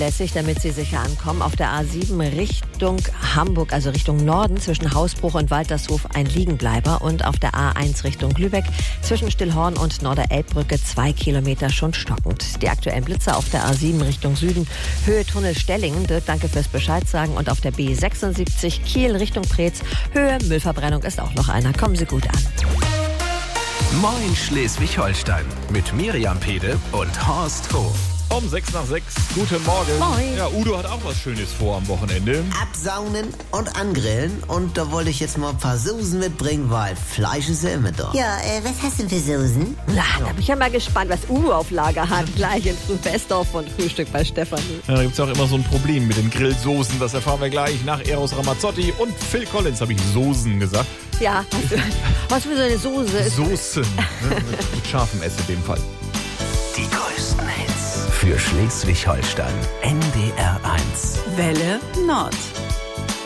Lässig, damit Sie sicher ankommen. Auf der A7 Richtung Hamburg, also Richtung Norden, zwischen Hausbruch und Waltershof ein Liegenbleiber. Und auf der A1 Richtung Lübeck zwischen Stillhorn und Norderelbbrücke 2 Kilometer schon stockend. Die aktuellen Blitze auf der A7 Richtung Süden, Höhe Tunnel Stellingen. Dirk, danke fürs Bescheid sagen. Und auf der B76 Kiel Richtung Preetz, Höhe Müllverbrennung ist auch noch einer. Kommen Sie gut an. Moin Schleswig-Holstein mit Miriam Pede und Horst Hof. Um 6 nach 6. Guten Morgen. Moin. Ja, Udo hat auch was Schönes vor am Wochenende. Absaunen und angrillen. Und da wollte ich jetzt mal ein paar Soßen mitbringen, weil Fleisch ist ja immer da. Ja, was hast du denn für Soßen? Na, da bin ich ja mal gespannt, was Udo auf Lager hat. Gleich in Frühbestorf von Frühstück bei Stefanie. Ja, da gibt es auch immer so ein Problem mit den Grillsoßen. Das erfahren wir gleich nach Eros Ramazzotti und Phil Collins. Habe ich Soßen gesagt? Ja, was für so eine Soße ist. Soßen. Mit scharfem S in dem Fall. Die größten Hits für Schleswig-Holstein. NDR 1. Welle Nord.